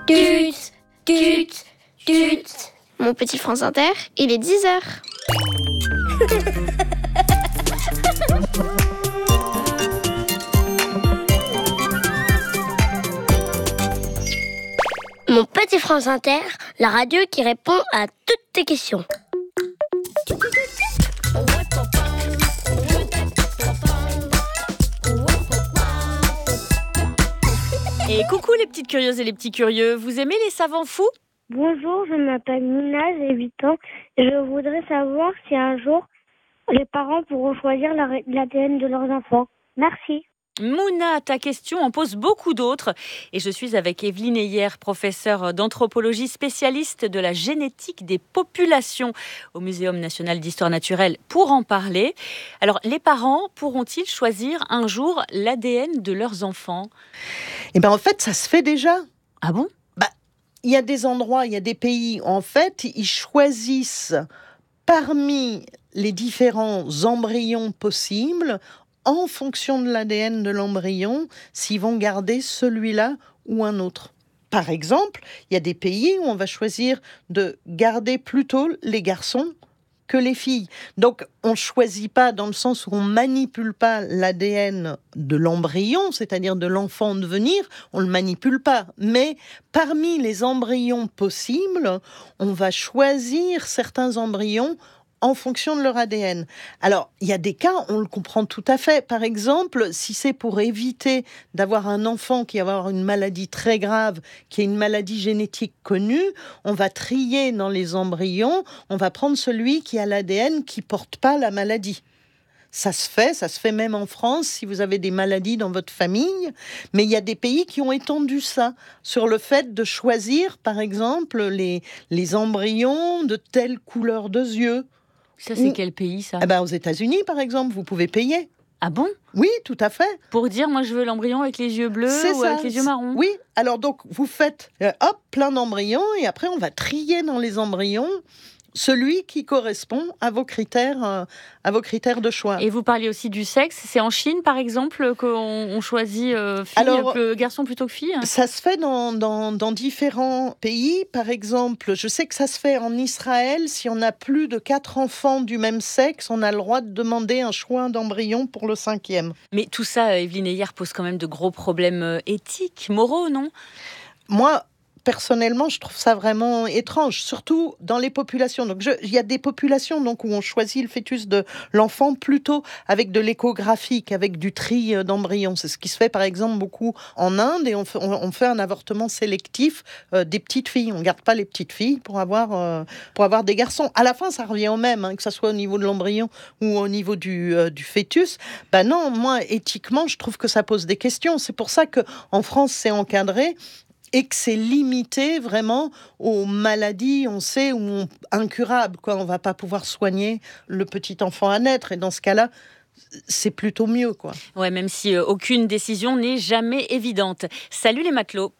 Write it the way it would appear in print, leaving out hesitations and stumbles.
Tut, tut, tut. Mon petit France Inter, il est 10h. Mon petit France Inter, la radio qui répond à toutes tes questions. Et coucou les petites curieuses et les petits curieux, vous aimez les savants fous ? Bonjour, je m'appelle Nina, j'ai 8 ans. Je voudrais savoir si un jour, les parents pourront choisir l'ADN de leurs enfants. Merci. Mouna, ta question en pose beaucoup d'autres. Et je suis avec Evelyne Heyer, professeure d'anthropologie spécialiste de la génétique des populations au Muséum national d'histoire naturelle pour en parler. Alors, les parents pourront-ils choisir un jour l'ADN de leurs enfants ? Eh bien, en fait, ça se fait déjà. Ah bon ? Il y a des endroits, il y a des pays, en fait, ils choisissent parmi les différents embryons possibles, en fonction de l'ADN de l'embryon, s'ils vont garder celui-là ou un autre. Par exemple, il y a des pays où on va choisir de garder plutôt les garçons que les filles. Donc, on ne choisit pas dans le sens où on ne manipule pas l'ADN de l'embryon, c'est-à-dire de l'enfant en devenir, on ne le manipule pas. Mais parmi les embryons possibles, on va choisir certains embryons en fonction de leur ADN. Alors, il y a des cas, on le comprend tout à fait. Par exemple, si c'est pour éviter d'avoir un enfant qui va avoir une maladie très grave, qui est une maladie génétique connue, on va trier dans les embryons, on va prendre celui qui a l'ADN qui porte pas la maladie. Ça se fait même en France si vous avez des maladies dans votre famille, mais il y a des pays qui ont étendu ça sur le fait de choisir, par exemple, les embryons de telle couleur de yeux. Ça, c'est quel pays, ça ? Aux États-Unis, par exemple, vous pouvez payer. Ah bon ? Oui, tout à fait. Pour dire, moi, je veux l'embryon avec les yeux bleus avec les yeux marrons. Oui, alors donc, vous faites, plein d'embryons, et après, on va trier dans les embryons celui qui correspond à vos critères de choix. Et vous parliez aussi du sexe. C'est en Chine, par exemple, qu'on choisit garçon plutôt que fille ? Ça se fait dans différents pays. Par exemple, je sais que ça se fait en Israël. Si on a plus de 4 enfants du même sexe, on a le droit de demander un choix d'embryon pour le 5e. Mais tout ça, Evelyne Heyer, pose quand même de gros problèmes éthiques, moraux, non ? Moi, personnellement, je trouve ça vraiment étrange, surtout dans les populations. Donc, il y a des populations donc, où on choisit le fœtus de l'enfant plutôt avec de l'échographie qu'avec du tri d'embryons. C'est ce qui se fait, par exemple, beaucoup en Inde, et on fait un avortement sélectif des petites filles. On ne garde pas les petites filles pour avoir des garçons. À la fin, ça revient au même, que ce soit au niveau de l'embryon ou au niveau du fœtus. Non, moi, éthiquement, je trouve que ça pose des questions. C'est pour ça qu'en France, c'est encadré, et que c'est limité vraiment aux maladies, on sait, incurables. On ne va pas pouvoir soigner le petit enfant à naître. Et dans ce cas-là, c'est plutôt mieux. Ouais, même si aucune décision n'est jamais évidente. Salut les matelots.